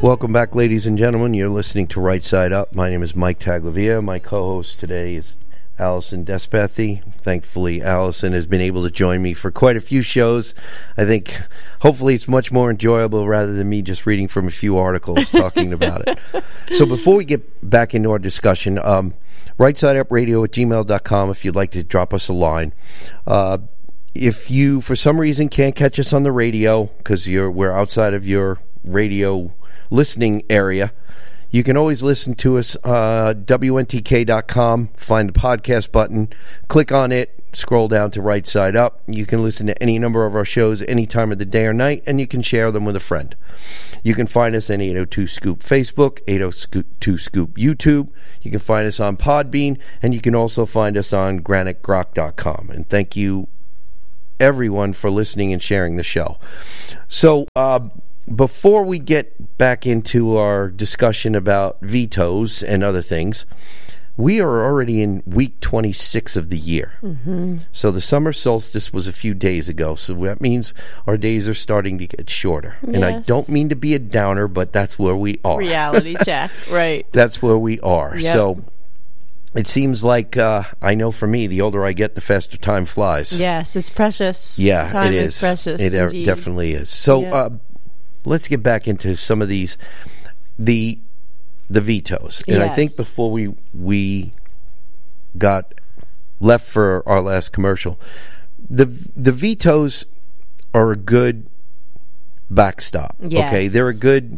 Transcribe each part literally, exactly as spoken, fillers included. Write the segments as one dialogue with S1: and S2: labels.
S1: Welcome back, ladies and gentlemen. You're listening to Right Side Up. My name is Mike Taglavia. My co-host today is Allison Despathy. Thankfully, Allison has been able to join me for quite a few shows. I think hopefully it's much more enjoyable rather than me just reading from a few articles talking about it. So before we get back into our discussion, um, rightsideUpradio at gmail dot com if you'd like to drop us a line. Uh, if you, for some reason, can't catch us on the radio because you're we're outside of your radio listening area, you can always listen to us uh W N T K dot com, find the podcast button, click on it, scroll down to Right Side Up. You can listen to any number of our shows any time of the day or night, and you can share them with a friend. You can find us on eight oh two Scoop Facebook, eight oh two Scoop YouTube. You can find us on Podbean, and you can also find us on granite grok dot com. And thank you everyone for listening and sharing the show. So uh before we get back into our discussion about vetoes and other things, we are already in week twenty-six of the year. Mm-hmm. So the summer solstice was a few days ago, so that means our days are starting to get shorter. Yes. And I don't mean to be a downer, but that's where we are.
S2: Reality check, right.
S1: That's where we are.
S2: Yep.
S1: So it seems like, uh, I know for me, the older I get, the faster time flies.
S2: Yes, it's precious.
S1: Yeah,
S2: time
S1: it is.
S2: is precious,
S1: It
S2: indeed.
S1: definitely is. So,
S2: yeah.
S1: uh, let's get back into some of these, the the vetoes. And
S2: yes.
S1: I think before we we got left for our last commercial, the the vetoes are a good backstop.
S2: Yes.
S1: Okay, they're a good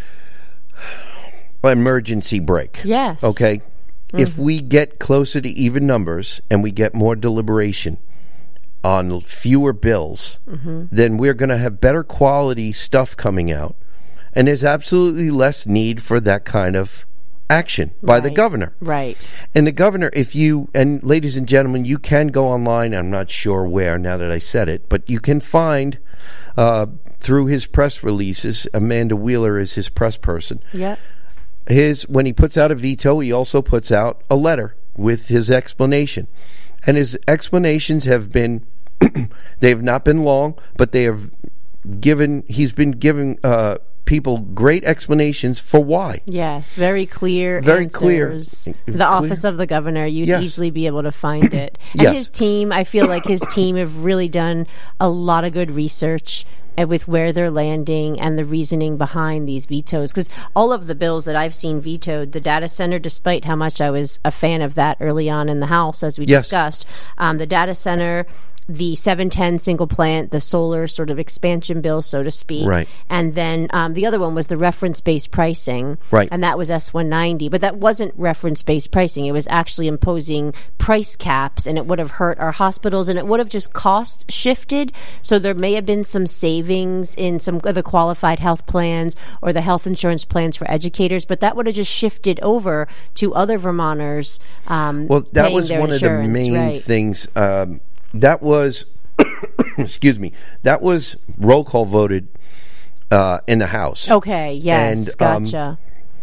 S1: emergency brake.
S2: Yes.
S1: Okay,
S2: mm-hmm.
S1: If we get closer to even numbers and we get more deliberation on fewer bills, mm-hmm. then we're going to have better quality stuff coming out. And there's absolutely less need for that kind of action by
S2: right.
S1: the governor.
S2: Right.
S1: And the governor, if you, and ladies and gentlemen, you can go online, I'm not sure where now that I said it, but you can find uh, through his press releases, Amanda Wheeler is his press person.
S2: Yeah.
S1: His, when he puts out a veto, he also puts out a letter with his explanation. And his explanations have been, they have not been long, but they have given, he's been giving uh, people great explanations for why.
S2: Yes, very clear
S1: Very
S2: answers.
S1: clear.
S2: The
S1: Clear.
S2: office of the governor, you'd
S1: Yes.
S2: easily be able to find it. And
S1: Yes.
S2: his team, I feel like his team have really done a lot of good research and with where they're landing and the reasoning behind these vetoes. Because all of the bills that I've seen vetoed, the data center, despite how much I was a fan of that early on in the House, as we
S1: Yes.
S2: discussed, um, the data center, the seven ten single plant, the solar sort of expansion bill, so to speak.
S1: Right.
S2: And then um, the other one was the reference-based pricing.
S1: Right.
S2: And that was S one ninety. But that wasn't reference-based pricing. It was actually imposing price caps, and it would have hurt our hospitals, and it would have just cost shifted. So there may have been some savings in some of the qualified health plans or the health insurance plans for educators, but that would have just shifted over to other Vermonters um,
S1: Well, that
S2: paying
S1: was
S2: their
S1: one of the
S2: insurance,
S1: main
S2: right.
S1: things. Um, that was, excuse me, that was roll call voted uh, in the House.
S2: Okay, yes,
S1: And, um,
S2: gotcha.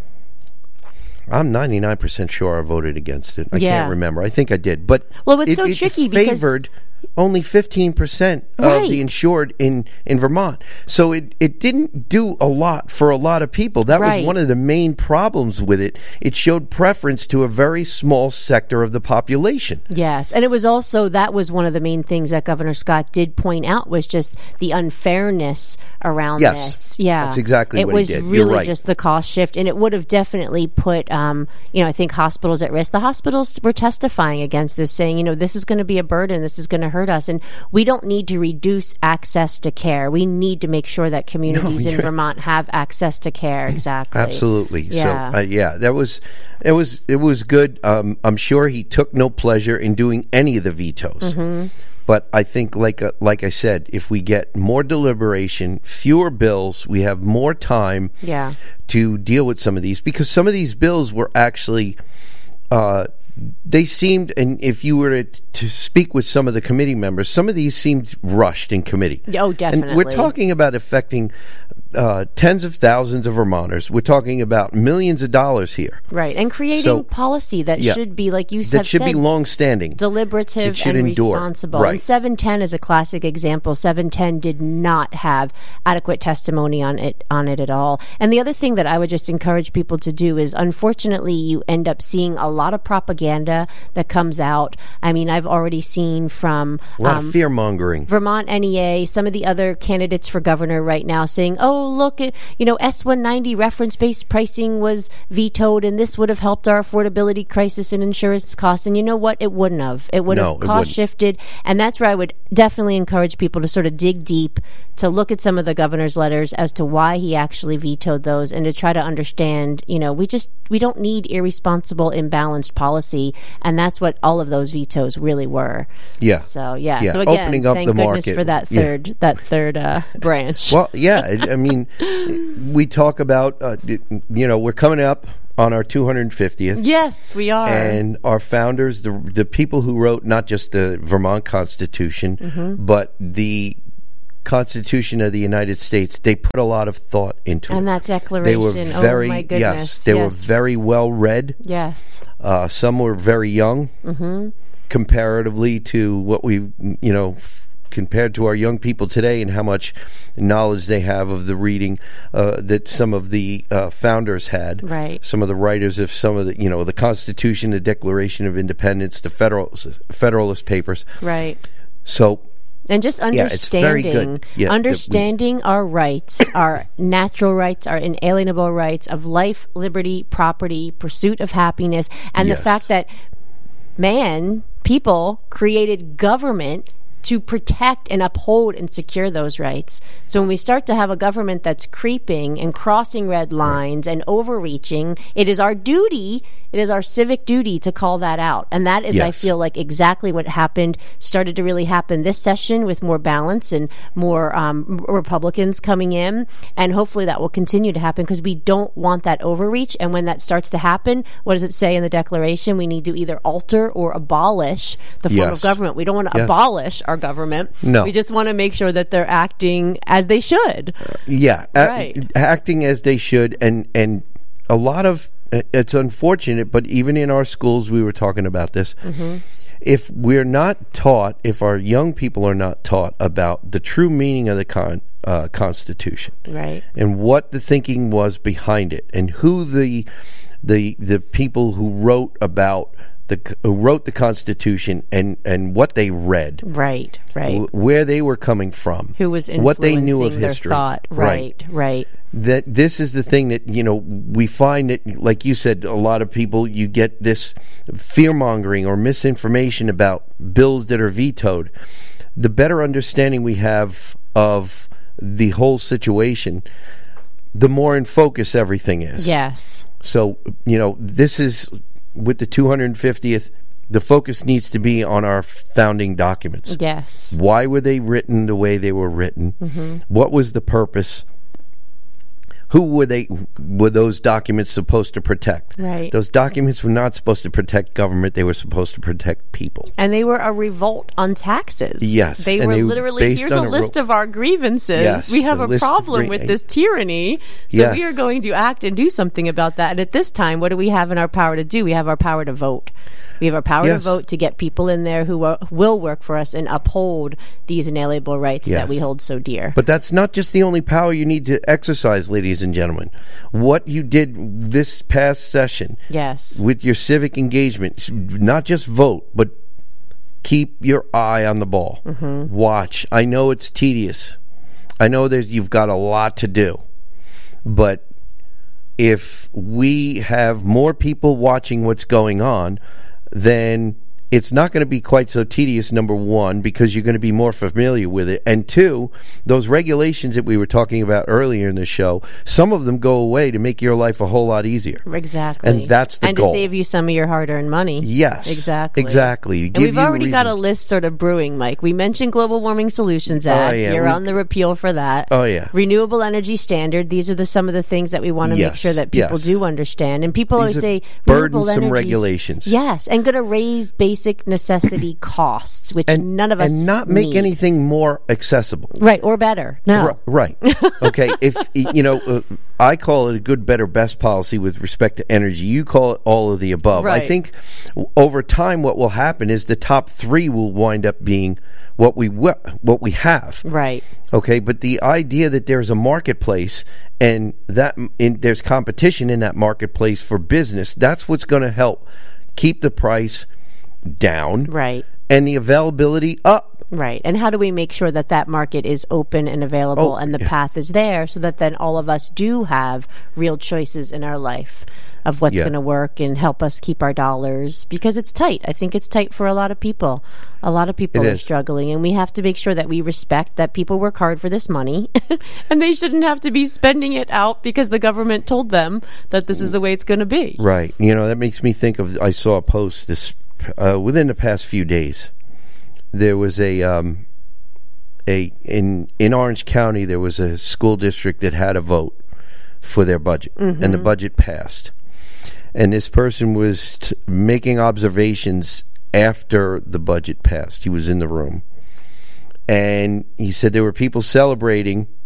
S1: I'm ninety-nine percent sure I voted against it. I
S2: Yeah.
S1: can't remember. I think I did. But
S2: Well, it's
S1: it,
S2: so
S1: it
S2: tricky because-
S1: favored only fifteen percent
S2: Right.
S1: of the insured in, in Vermont. So it, it didn't do a lot for a lot of people. That
S2: Right.
S1: was one of the main problems with it. It showed preference to a very small sector of the population.
S2: Yes, and it was also, that was one of the main things that Governor Scott did point out, was just the unfairness around
S1: Yes,
S2: this. Yeah,
S1: that's exactly
S2: it
S1: what he
S2: was
S1: did. You're
S2: really
S1: right.
S2: just the cost shift, and it would have definitely put, um, you know, I think hospitals at risk. The hospitals were testifying against this, saying, you know, this is going to be a burden, this is going to hurt us, and we don't need to reduce access to care. We need to make sure that communities
S1: No,
S2: in
S1: you're-
S2: Vermont have access to care. Exactly.
S1: Absolutely.
S2: Yeah.
S1: So uh, yeah, that was it was it was good. Um, I'm sure he took no pleasure in doing any of the vetoes.
S2: Mm-hmm.
S1: But I think, like uh, like I said, if we get more deliberation, fewer bills, we have more time
S2: Yeah.
S1: to deal with some of these, because some of these bills were actually. Uh, They seemed, and if you were to, to speak with some of the committee members, some of these seemed rushed in committee.
S2: Oh, definitely.
S1: And we're talking about affecting uh, tens of thousands of Vermonters. We're talking about millions of dollars here.
S2: Right, and creating
S1: So,
S2: policy that
S1: yeah,
S2: should be, like you
S1: that
S2: have
S1: should
S2: said,
S1: be long-standing.
S2: deliberative
S1: It should
S2: and
S1: endure.
S2: responsible.
S1: Right.
S2: And seven ten is a classic example. seven ten did not have adequate testimony on it on it at all. And the other thing that I would just encourage people to do is, unfortunately, you end up seeing a lot of propaganda that comes out. I mean, I've already seen from
S1: A lot
S2: um,
S1: of fear-mongering.
S2: Vermont N E A, some of the other candidates for governor right now saying, oh, look, it- you know, S one ninety reference-based pricing was vetoed, and this would have helped our affordability crisis and insurance costs. And you know what? It wouldn't have. It would
S1: No,
S2: have
S1: it
S2: cost
S1: wouldn't.
S2: shifted. And that's where I would definitely encourage people to sort of dig deep, to look at some of the governor's letters as to why he actually vetoed those, and to try to understand, you know, we just, we don't need irresponsible, imbalanced policy. And that's what all of those vetoes really were.
S1: Yeah.
S2: So, yeah.
S1: Yeah,
S2: So again,
S1: opening up
S2: thank
S1: the
S2: goodness
S1: market.
S2: for that
S1: Yeah.
S2: third, that third uh, branch.
S1: Well, yeah. I I mean, we talk about, uh, you know, we're coming up on our two hundred fiftieth.
S2: Yes, we are.
S1: And our founders, the the people who wrote not just the Vermont Constitution,
S2: Mm-hmm.
S1: but the Constitution of the United States, they put a lot of thought into
S2: And
S1: it.
S2: that declaration,
S1: They were very,
S2: oh my goodness.
S1: yes, they were
S2: yes.
S1: very well read.
S2: Yes.
S1: Uh, some were very young,
S2: Mm-hmm.
S1: comparatively to what we, you know, f- compared to our young people today, and how much knowledge they have of the reading uh, that some of the uh, founders had.
S2: Right.
S1: Some of the writers of some of the, you know, the Constitution, the Declaration of Independence, the Federal Federalist Papers.
S2: Right.
S1: So.
S2: And just
S1: Yeah, it's very
S2: understanding,
S1: good. Yeah, that we-
S2: understanding our rights, our natural rights, our inalienable rights of life, liberty, property, pursuit of happiness, and
S1: Yes.
S2: the fact that man, people created government to protect and uphold and secure those rights. So when we start to have a government that's creeping and crossing red lines and overreaching, it is our duty, it is our civic duty to call that out. And that is, I
S1: Yes.
S2: feel like, exactly what happened, started to really happen this session, with more balance and more um, Republicans coming in. And hopefully that will continue to happen, because we don't want that overreach. And when that starts to happen, what does it say in the Declaration? We need to either alter or abolish the form
S1: Yes.
S2: of government. We don't want to
S1: Yes.
S2: abolish our government.
S1: No.
S2: We just want to make sure that they're acting as they should.
S1: Yeah, a-
S2: Right.
S1: acting as they should, and and a lot of it's unfortunate, but even in our schools, we were talking about this.
S2: Mm-hmm.
S1: If we're not taught, if our young people are not taught about the true meaning of the con, uh, Constitution,
S2: Right.
S1: and what the thinking was behind it, and who the the the people who wrote about the who wrote the Constitution, and and what they read,
S2: Right. Right.
S1: wh- where they were coming from,
S2: Who was influencing
S1: what they knew of
S2: their
S1: history.
S2: thought. Right. Right.
S1: That this is the thing that, you know, we find that, like you said, a lot of people, you get this fear mongering or misinformation about bills that are vetoed. The better understanding we have of the whole situation, the more in focus everything is.
S2: Yes.
S1: So, you know, this is with the two hundred fiftieth, the focus needs to be on our founding documents.
S2: Yes.
S1: Why were they written the way they were written?
S2: Mm-hmm.
S1: What was the purpose? Who were they? Were those documents supposed to protect?
S2: Right.
S1: Those documents were not supposed to protect government. They were supposed to protect people.
S2: And they were a revolt on taxes.
S1: Yes,
S2: They
S1: and
S2: were
S1: they were
S2: literally,
S1: based
S2: here's
S1: on
S2: a
S1: a
S2: list
S1: ro-
S2: of our grievances.
S1: Yes,
S2: we have
S1: the
S2: a
S1: list of
S2: problem
S1: gre-
S2: with this tyranny. So
S1: Yeah.
S2: we are going to act and do something about that. And at this time, what do we have in our power to do? We have our power to vote. We have our power to
S1: Yes.
S2: vote to get people in there who are, will work for us and uphold these inalienable rights
S1: Yes.
S2: that we hold so dear.
S1: But that's not just the only power you need to exercise, ladies and gentlemen. What you did this past session
S2: yes.
S1: with your civic engagement, not just vote, but keep your eye on the ball.
S2: Mm-hmm.
S1: Watch. I know it's tedious. I know there's you've got a lot to do. But if we have more people watching what's going on, then it's not going to be quite so tedious, number one, because you're going to be more familiar with it. And two, those regulations that we were talking about earlier in the show, some of them go away to make your life a whole lot easier.
S2: Exactly.
S1: And that's the
S2: and
S1: goal.
S2: to save you some of your hard-earned money.
S1: Yes.
S2: Exactly.
S1: Exactly.
S2: And
S1: Give
S2: we've
S1: you a
S2: already got a
S1: reason.
S2: list sort of brewing, Mike. We mentioned Global Warming Solutions Act.
S1: yeah,
S2: You're
S1: we've-
S2: on the repeal for that.
S1: Oh, yeah.
S2: Renewable Energy Standard. These are the some of the things that we want to make
S1: Yes,
S2: sure that people
S1: yes.
S2: do understand. And people
S1: These
S2: always
S1: are
S2: say
S1: burdensome
S2: renewable energies-
S1: regulations.
S2: Yes, and going to raise basic basic necessity costs, which
S1: and,
S2: none of us
S1: and not make
S2: need.
S1: anything more accessible.
S2: Right, or better. No.
S1: R- right. Okay. If, you know, uh, I call it a good, better, best policy with respect to energy. You call it all of the above.
S2: Right.
S1: I think w- over time what will happen is the top three will wind up being what we w- what we have.
S2: Right.
S1: Okay, but the idea that there's a marketplace and that in, there's competition in that marketplace for business, that's what's going to help keep the price down.
S2: Right.
S1: And the availability up.
S2: Right. And how do we make sure that that market is open and available
S1: Oh,
S2: and the
S1: yeah.
S2: path is there so that then all of us do have real choices in our life of what's
S1: Yeah.
S2: going to work and help us keep our dollars, because it's tight. I think it's tight for a lot of people. A lot of people
S1: It
S2: are
S1: is.
S2: struggling, and we have to make sure that we respect that people work hard for this money and they shouldn't have to be spending it out because the government told them that this is the way it's going to be.
S1: Right. You know, that makes me think of, I saw a post this uh, within the past few days. There was a um, a in in Orange County, there was a school district that had a vote for their budget,
S2: Mm-hmm.
S1: and the budget passed. And this person was t- making observations after the budget passed. He was in the room, and he said there were people celebrating